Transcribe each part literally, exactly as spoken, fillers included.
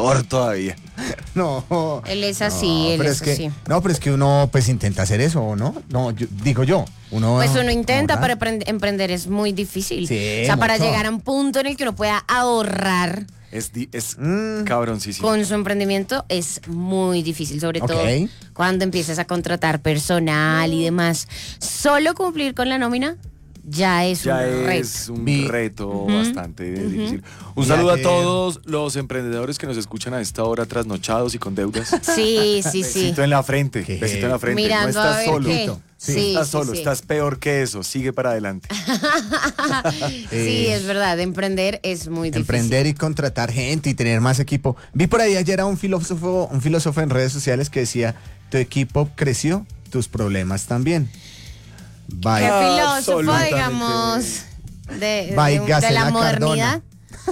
peor todavía. No. Él es así, no, él pero es, es que, así. No, pero es que uno pues intenta hacer eso, ¿o no? No, yo, digo yo. Uno, Pues uno intenta, ahorrar. pero emprend- emprender es muy difícil. Sí, o sea, para mucho. llegar a un punto en el que uno pueda ahorrar Es, di- es Mm. cabroncísimo. con su emprendimiento es muy difícil, sobre Ok. todo cuando empiezas a contratar personal y demás. Solo cumplir con la nómina ya es Ya un reto. es un Vi- reto bastante difícil. Un Mira saludo que- a todos los emprendedores que nos escuchan a esta hora trasnochados y con deudas. Sí, sí, sí. Besito en la frente, ¿Qué? besito en la frente. Mirando no a estás ver solo. qué. Sí. No Sí, estás sí, solo, sí. estás peor que eso. Sigue para adelante. Sí, es verdad, emprender es muy difícil. Emprender y contratar gente y tener más equipo. Vi por ahí ayer a un filósofo, un filósofo en redes sociales que decía, tu equipo creció, tus problemas también. Qué Bye. filósofo, Absolutamente. digamos, de, By de, de Gacela la modernidad.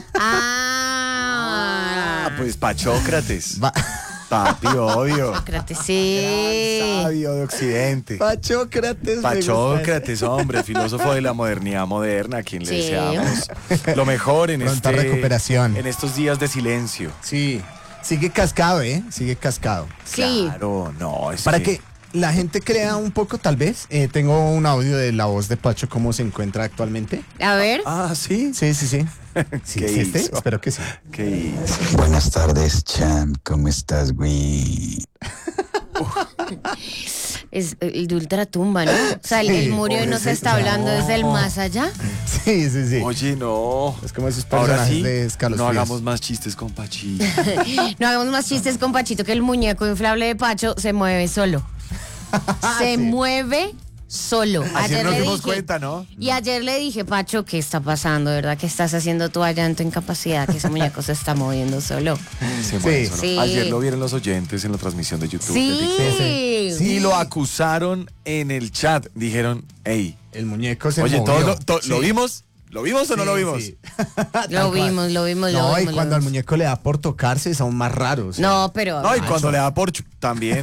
Ah, Ah, pues Pachócrates. Va- Papi, obvio. Sócrates, sí. Sabio de Occidente. Pachócrates. me Pachócrates, hombre, filósofo de la modernidad moderna, a quien le Sí. deseamos lo mejor en Pronta este recuperación. en estos días de silencio. gusta. Sí, sigue cascado, ¿eh? Sigue cascado. Sí. Claro, no, es Para que la gente crea un poco, tal vez, eh, tengo un audio de la voz de Pacho, cómo se encuentra actualmente. A ver. Ah, sí. Sí, sí, sí. Sí, ¿Qué ¿es este? hizo? Espero que sí. ¿Qué hizo? Buenas tardes, champ. ¿Cómo estás, güey? Es el de ultratumba, ¿no? O sea, el, el murió y nos pobrecito. está hablando desde el No. más allá. Sí, sí, sí. Oye, no. Es como esos Ahora personajes sí, de escalofríos. no hagamos más chistes con Pachito. No hagamos más chistes con Pachito, que el muñeco inflable de Pacho se mueve solo. Se Sí. mueve solo. Ayer nos le dimos dije- cuenta, ¿no? Y ayer le dije, Pacho, ¿qué está pasando? ¿Verdad? ¿Qué estás haciendo tú allá en tu incapacidad? Que ese muñeco se está moviendo solo. Se mueve Sí. solo. Sí. Ayer lo vieron los oyentes en la transmisión de YouTube. de TikTok. Sí. Sí, lo acusaron en el chat. Dijeron, hey, El muñeco se oye, movió. ¿todo lo, to- Sí. ¿lo vimos? ¿Lo vimos o no Sí, lo vimos? sí. Lo vimos, lo vimos, lo No, vimos. y lo cuando al vimos. muñeco le da por tocarse es aún más raro. o sea. No, pero. No, y cuando le da por chu- también.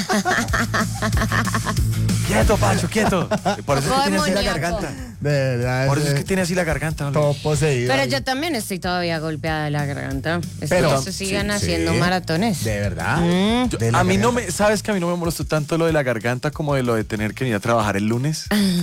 Quieto, Pacho, quieto. Por eso es que tiene así la Muñeco. garganta. De verdad. Por eso es eh, que tiene así la garganta. ¿no? todo poseído. Pero ahí. yo también estoy todavía golpeada de la garganta. Pero- Pero se sigan sí, haciendo sí. maratones. De verdad. Mm. Yo- De la a mí no garganta. me, ¿sabes que a mí no me molestó tanto lo de la garganta como de lo de tener que venir a trabajar el lunes?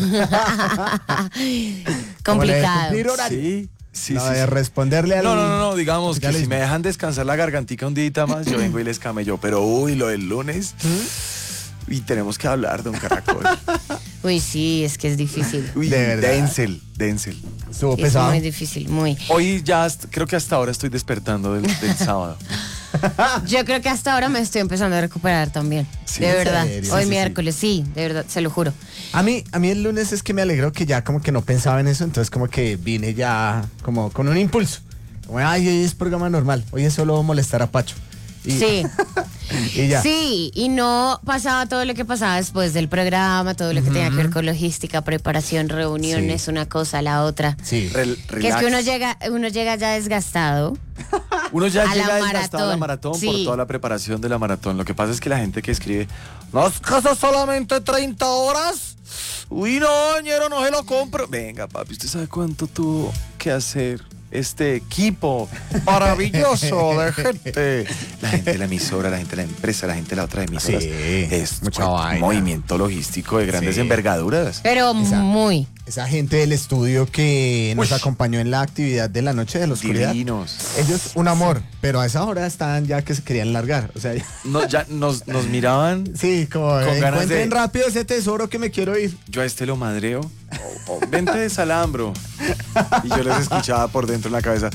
Como la de Complicado. cumplir horario. Sí, sí, No, sí. de sí. responderle al. No, no, no, no, digamos que si capitalismo. me dejan descansar la gargantica un día más, yo vengo y les camello. Pero uy, lo del lunes. Y tenemos que hablar, don Caracol. Uy, sí, es que es difícil. Uy, De verdad. Denzel, Denzel. Estuvo Es pesado. muy difícil, muy. Hoy ya hast- creo que hasta ahora estoy despertando del, del sábado. Yo creo que hasta ahora me estoy empezando a recuperar también. Sí, de ¿en verdad. serio? Hoy Sí, sí, miércoles, sí. de verdad, se lo juro. A mí, a mí el lunes es que me alegró que ya como que no pensaba en eso, entonces como que vine ya como con un impulso. Como, ay, hoy es programa normal, hoy es solo molestar a Pacho. Y, Sí. y ya. Sí, y no pasaba todo lo que pasaba después del programa, todo lo que tenía que ver con logística, preparación, reuniones, Sí. una cosa, la otra. Sí. Rel- Que es que relax. uno llega, uno llega ya desgastado. Uno ya a la llega desgastado a la maratón, maratón por sí. toda la preparación de la maratón. Lo que pasa es que la gente que escribe, ¿nos casas solamente treinta horas? Uy, no, ñero, no se lo compro. Venga, papi, ¿usted sabe cuánto tuvo que hacer este equipo maravilloso de gente? La gente de la emisora, la gente de la empresa, la gente de la otra emisora. Sí, es mucha un vaina. movimiento logístico de grandes Sí. envergaduras. Pero Esa- muy. Esa gente del estudio que nos Uy. acompañó en la actividad de la noche de la oscuridad. Divinos. Ellos, un amor, pero a esa hora estaban ya que se querían largar. O sea, ya- No, ya nos, nos miraban. sí, como Con eh, ganas encuentren de- rápido ese tesoro que me quiero ir. Yo a este lo madreo. O, o, vente de Salambro. Y yo les escuchaba por dentro en la cabeza.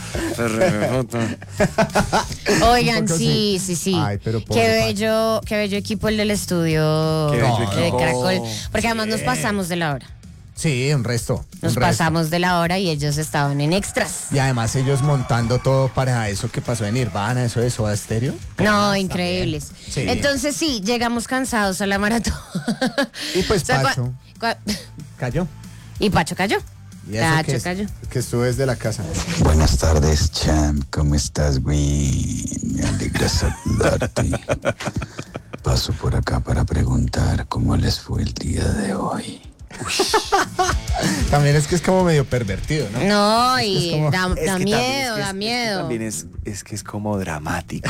Oigan, Un poco sí, así. sí, sí. Ay, pero pobre qué Pacho. bello, qué bello equipo el del estudio Qué bello de equipo. Caracol. Porque además nos pasamos de la hora. Sí, un resto. Nos un resto. pasamos de la hora y ellos estaban en extras. Y además ellos montando todo para eso que pasó en Nirvana, eso de Soda Stereo. No, increíbles. Sí. Entonces sí, llegamos cansados a la maratón. Y pues O sea, Pacho cua- cua- cayó. y Pacho cayó. Y eso Pacho que, es- cayó. que estuvo desde la casa. Buenas tardes, champ. ¿Cómo estás, güey? Me alegra saludarte. Paso por acá para preguntar cómo les fue el día de hoy. También es que es como medio pervertido, ¿no? No, Es que es y como- da, Es que da también- miedo, es que- da es que miedo. También es, es que es como dramático.